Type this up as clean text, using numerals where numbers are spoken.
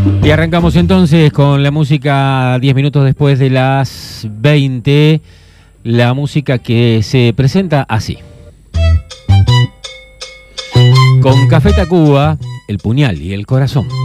Y arrancamos entonces con la música 10 minutos después de las 20. La música que se presenta así. Con Café Tacuba, el puñal y el corazón.